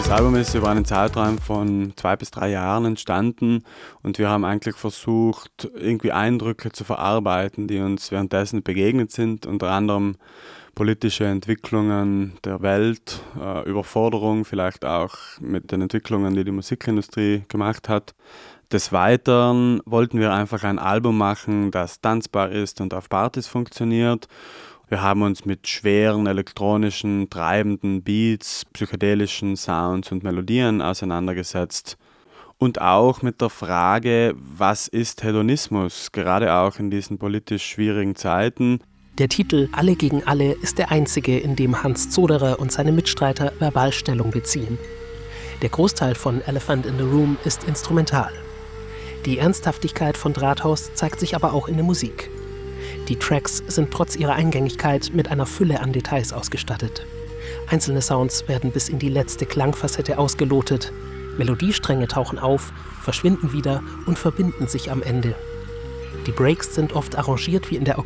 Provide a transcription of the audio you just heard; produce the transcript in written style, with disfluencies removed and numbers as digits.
Das Album ist über einen Zeitraum von 2 bis 3 Jahren entstanden und wir haben eigentlich versucht, irgendwie Eindrücke zu verarbeiten, die uns währenddessen begegnet sind, unter anderem politische Entwicklungen der Welt, Überforderung vielleicht auch mit den Entwicklungen, die die Musikindustrie gemacht hat. Des Weiteren wollten wir einfach ein Album machen, das tanzbar ist und auf Partys funktioniert. Wir haben uns mit schweren, elektronischen, treibenden Beats, psychedelischen Sounds und Melodien auseinandergesetzt. Und auch mit der Frage, was ist Hedonismus, gerade auch in diesen politisch schwierigen Zeiten. Der Titel Alle gegen alle ist der einzige, in dem Hans Zoderer und seine Mitstreiter Verbalstellung beziehen. Der Großteil von Elephant in the Room ist instrumental. Die Ernsthaftigkeit von Drahthaus zeigt sich aber auch in der Musik. Die Tracks sind trotz ihrer Eingängigkeit mit einer Fülle an Details ausgestattet. Einzelne Sounds werden bis in die letzte Klangfacette ausgelotet. Melodiestränge tauchen auf, verschwinden wieder und verbinden sich am Ende. Die Breaks sind oft arrangiert wie in der